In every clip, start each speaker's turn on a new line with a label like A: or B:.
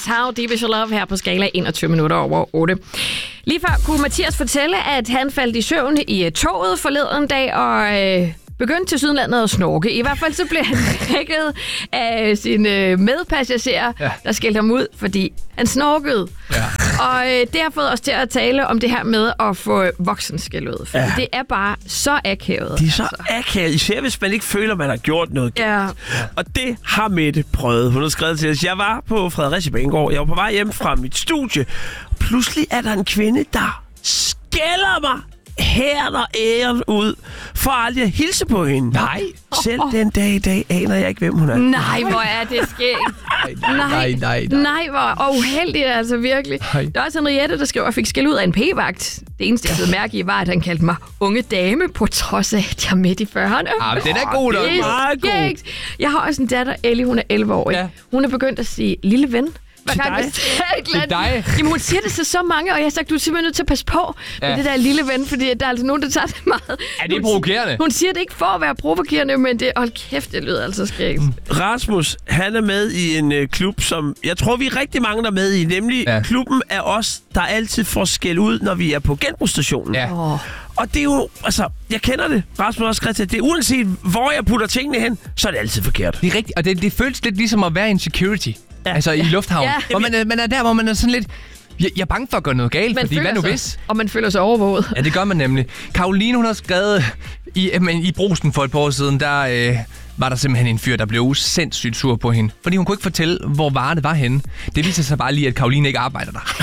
A: How Deep Is Your Love her på skala 21 minutter over 8. Lige før kunne Mathias fortælle, at han faldt i søvn i toget forleden dag og begyndte til Sydlandet at snorke. I hvert fald så blev han vækket af sine medpassagerer, der skældte ham ud, fordi han snorkede. Ja. Og det har fået os til at tale om det her med at få voksenskæld ud. For det er bare så akavet.
B: Det er så akavet, især hvis man ikke føler, man har gjort noget.
A: Ja.
B: Og det har Mette prøvet. Hun har skrevet til os. Jeg var på Fredericia Banegård. Jeg var på vej hjem fra mit studie. Pludselig er der en kvinde, der skælder mig hænder æren ud for aldrig at hilse på hende.
C: Nej.
B: Selv den dag i dag aner jeg ikke, hvem hun er.
A: Nej, hvor er det skægt. Nej, hvor uheldigt altså virkelig. Der er også Henriette, der skriver, at jeg fik skæld ud af en p-vagt. Det eneste, jeg havde mærke i, var, at han kaldte mig unge dame, på trods af, at jeg er midt i 40'erne.
C: Den er god nok.
A: Det er skægt. Jeg har også en datter, Ellie, hun er 11 år. Ja. Hun er begyndt at sige, lille ven.
C: Til dig?
A: Jamen, hun siger det så mange, og jeg har sagt, du er simpelthen nødt til at passe på med det der lille ven, fordi der er altså nogen, der tager det meget.
C: Er det provokerende?
A: Hun siger det ikke for at være provokerende, men det, hold kæft, det lyder altså skægt.
B: Rasmus, han er med i en klub, som jeg tror, vi er rigtig mange, der er med i, nemlig klubben af os, der altid får skæld ud, når vi er på genbrugsstationen. Ja. Og det er jo, altså, jeg kender det, Rasmus også skrevet, det er uanset, hvor jeg putter tingene hen, så er det altid forkert.
C: Det er rigtigt, og det føles lidt ligesom at være en security. Altså i lufthavnen. Hvor man er der, hvor man er sådan lidt... Jeg er bange for at gøre noget galt, fordi hvad nu hvis?
A: Og man føler sig overvåget.
C: Ja, det gør man nemlig. Caroline, hun har skrevet i Brugsen for et par år siden, der var der simpelthen en fyr, der blev sindssygt sur på hende. Fordi hun kunne ikke fortælle, hvor varerne var henne. Det viser sig bare lige, at Caroline ikke arbejder der.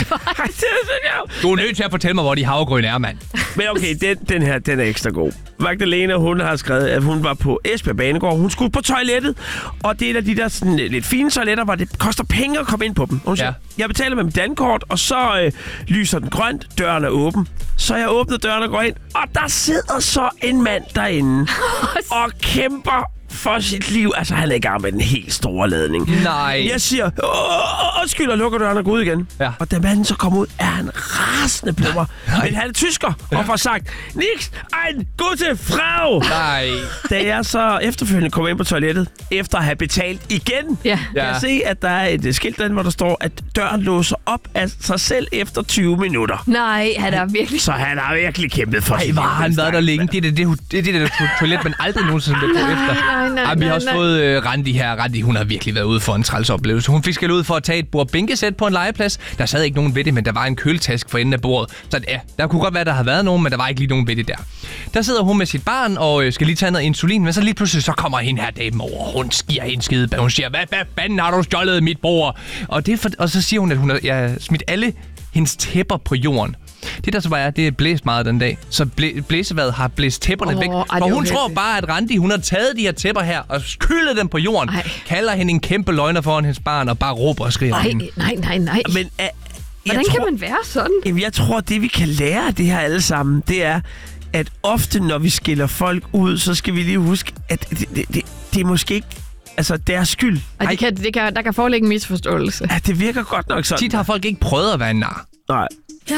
C: Du er nødt til at fortælle mig, hvor de havregryn er, mand.
B: Men okay, den her, den er ekstra god. Magdalena, hun har skrevet, at hun var på Esbjerg Banegård. Hun skulle på toilettet, og det er et af de der sådan, lidt fine toiletter, hvor det koster penge at komme ind på dem. Hun siger, jeg betaler med mit dankort, og så lyser den grønt, døren er åben. Så jeg åbner døren og går ind, og der sidder så en mand derinde og kæmper for sit liv. Altså, han er i gang med den helt store ladning.
C: Nej.
B: Jeg siger, undskyld, og lukker døren og går ud igen. Ja. Og da manden så kommer ud, er han rasende på mig. Men han er tysker, og får sagt, Nix, ein gute Frau.
C: Nej.
B: Da jeg så efterfølgende kommer ind på toilettet, efter at have betalt igen, kan jeg se, at der er et skilt derinde, hvor der står, at døren låser op af sig selv efter 20 minutter.
A: Nej, han er virkelig...
B: Så han har virkelig kæmpet for sig.
C: Nej, hvor har han været der længe? Det er det der toilet, man aldrig nogensinde vil gå efter. Nej, vi har også fået Randi her. Randi, hun har virkelig været ude for en træls oplevelse. Hun fik skæld ud for at tage et bord-bænkesæt på en legeplads. Der sad ikke nogen ved det, men der var en køletask for enden af bordet. Så ja, der kunne godt være, der havde været nogen, men der var ikke lige nogen ved det der. Der sidder hun med sit barn og skal lige tage noget insulin, men så lige pludselig så kommer hende her dame over. Hun skier en skide. Hun siger, hvad fanden har du stjålet mit bord? Og så siger hun, at hun har smidt alle hendes tæpper på jorden. Det der så bare er, det er blæst meget den dag. Så blæseværet har blæst tæpperne væk. Og hun tror bare, at Randi, hun har taget de her tæpper her og skyllet dem på jorden. Kalder hende en kæmpe løgner foran hendes barn og bare råber og skriger hende.
A: Nej.
B: Men
A: hvordan kan man være sådan?
B: Jamen, jeg tror, det vi kan lære af det her alle sammen, det er, at ofte når vi skiller folk ud, så skal vi lige huske, at det er måske ikke deres skyld.
A: Der kan foreligge en misforståelse.
B: Ja, det virker godt nok sådan.
C: Tit har folk ikke prøvet at være en nar.
B: Nej.